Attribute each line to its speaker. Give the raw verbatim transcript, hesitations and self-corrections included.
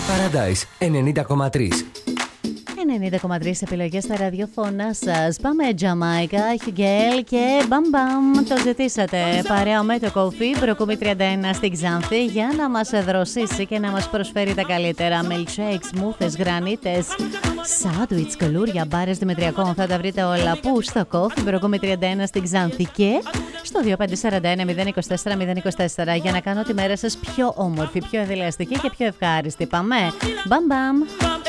Speaker 1: Paradise ενενήντα κόμμα τρία.
Speaker 2: ενενήντα κόμμα τρία επιλογές στα ραδιοφώνα σας. Πάμε Τζαμάικα, Χιουγκέλ και μπαμ μπαμ. Το ζητήσατε. Παρέα με το Κόφι, Μπροκούμι τριάντα ένα στην Ξάνθη για να μας δροσίσει και να μας προσφέρει τα καλύτερα. Milkshakes, μούθες, γρανίτες, σάντουιτς, κουλούρια, μπάρες Δημητριακών. Θα τα βρείτε όλα που στο Κόφι, Μπροκούμι τριάντα ένα στην Ξάνθη και στο δύο πέντε τέσσερα ένα μηδέν δύο τέσσερα μηδέν δύο τέσσερα για να κάνω τη μέρα σας πιο όμορφη, πιο ενδελεαστική και πιο ευχάριστη. Πάμε. Μπαμ μπαμ.